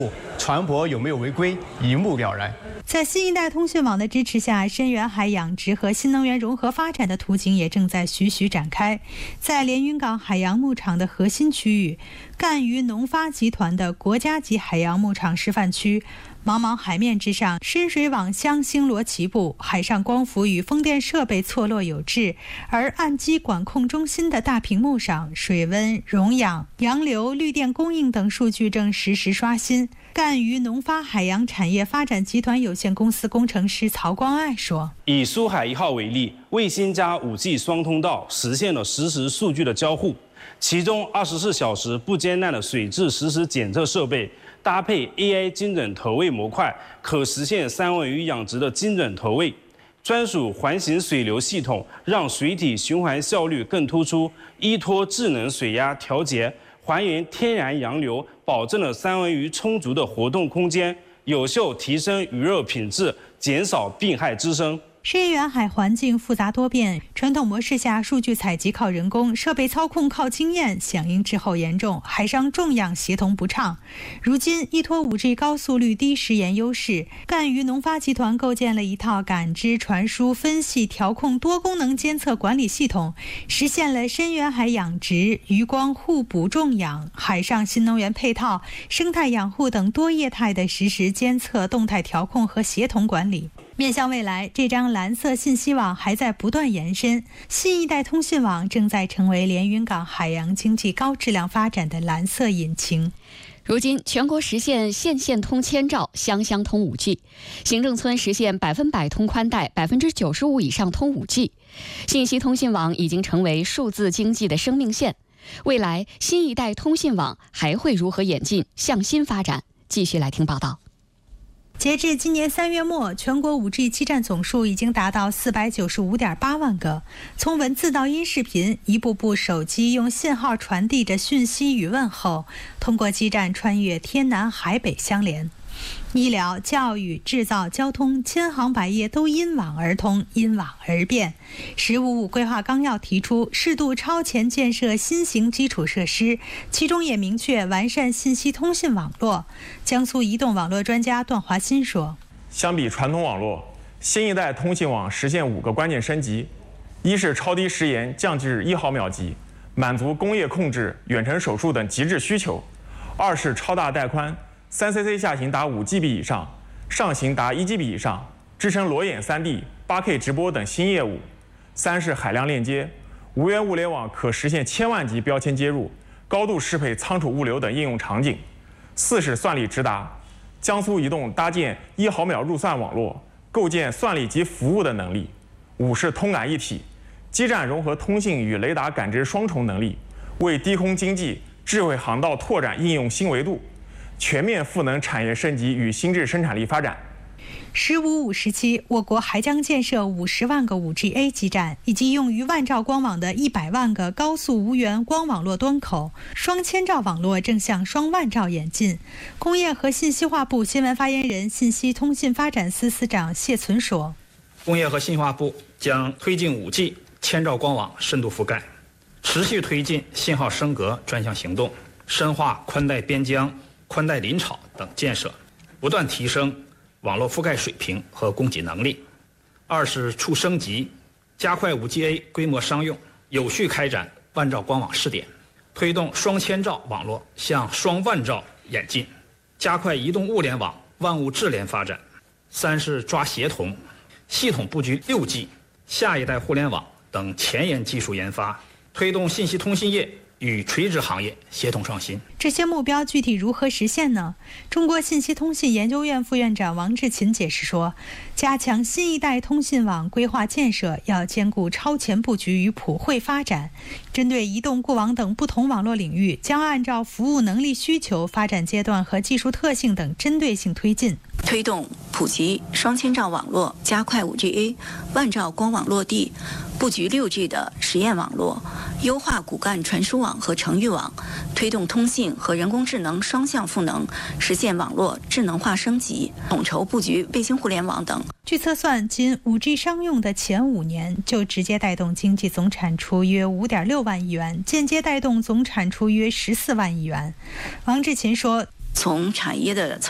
船舶有没有违规，一目了然。 在新一代通信网的支持下，深远海养殖和新能源融合发展的图景也正在徐徐展开。在连云港海洋牧场的核心区域，赣榆农发集团的国家级海洋牧场示范区，茫茫海面之上，深水网箱星罗棋布，海上光伏与风电设备错落有致，而岸基管控中心的大屏幕上，水温、溶氧、洋流、绿电供应等数据正实时刷新。赣榆农发海洋产业发展集团有限公司工程师曹光爱说：“ 以苏海1号为例，卫星加5G 双通道实现了实时数据的交互，其中24小时不间断的水质实时检测设备，搭配 AI 精准投喂模块，可实现三文鱼养殖的精准投喂。专属环形水流系统让水体循环效率更突出，依托智能水压调节，还原天然洋流，保证了三文鱼充足的活动空间，有效提升鱼肉品质，减少病害滋生。” 深远海环境复杂多变，传统模式下数据采集靠人工，设备操控靠经验，响应滞后严重，海上重氧协同不畅。如今依托 5G 高速率低时延优势，赣榆农发集团构建了一套感知、传输、分析、调控多功能监测管理系统，实现了深远海养殖、渔光互补重养、海上新能源配套、生态养护等多业态的实时监测、动态调控和协同管理。面向未来，这张蓝色信息网还在不断延伸，新一代通信网正在成为连云港海洋经济高质量发展的蓝色引擎。 如今，全国实现县县通千兆，乡乡通5G，行政村实现100%通宽带，95%以上通5G。信息通信网已经成为数字经济的生命线。未来，新一代通信网还会如何演进、向新发展？继续来听报道。 截至今年3月末，全国 5G 基站总数已经达到495.8万个。从文字到音视频，一部部手机用信号传递着讯息与问候，通过基站穿越天南海北相连。医疗、教育、制造、交通，千行百业都因网而通，因网而变。“15+5”规划纲要提出适度超前建设新型基础设施，其中也明确完善信息通信网络。江苏移动网络专家段华新说：“ 相比传统网络，新一代通信网实现5个关键升级：一是超低时延降至1毫秒级，满足工业控制、远程手术等极致需求；二是超大带宽。3cc 下行达5GB 以上，上行达1GB 以上，支撑裸眼3D、8K 直播等新业务；三是海量链接，无源物联网可实现1000万级标签接入，高度适配仓储物流等应用场景；四是算力直达，江苏移动搭建1毫秒入算网络，构建算力及服务的能力；五是通感一体，基站融合通信与雷达感知双重能力，为低空经济、智慧航道拓展应用新维度。全面赋能产业升级与新质生产力发展。 “15+5”时期，我国还将建设50万个 5G-A 基站，以及用于万兆光网的100万个高速无源光网络端口。双千兆网络正向双万兆演进。工业和信息化部新闻发言人、信息通信发展司司长谢存说：“ 工业和信息化部将推进5G千兆光网深度覆盖，持续推进信号升格专项行动，深化宽带边疆、宽带临场等建设，不断提升网络覆盖水平和供给能力。二是促升级，加快 5G-A 规模商用，有序开展万兆光网试点，推动双千兆网络向双万兆演进，加快移动物联网万物智联发展。三是抓协同，系统布局6G、下一代互联网等前沿技术研发，推动信息通信业与垂直行业协同创新。” 这些目标具体如何实现呢？中国信息通信研究院副院长王志勤解释说，加强新一代通信网规划建设要兼顾超前布局与普惠发展，针对移动、固网等不同网络领域，将按照服务能力需求、发展阶段和技术特性等针对性推进， 推动普及双千兆网络，加快 5G-A 万兆光网落地，布局6G 的实验网络，优化骨干传输网和程域网，推动通信和人工智能双向赋能，实现网络智能化升级，统筹布局卫星互联网等。 据测算，仅 5G 商用的前5年就直接带动经济总产出约5.6万亿元，间接带动总产出约14万亿元。王志勤说， 从产业的操